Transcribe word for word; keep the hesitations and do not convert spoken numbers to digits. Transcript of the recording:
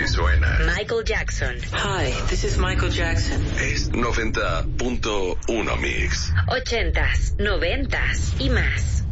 así suena. Michael Jackson. Hi, this is Michael Jackson. Es noventa punto uno Mix. Ochentas, noventas y más.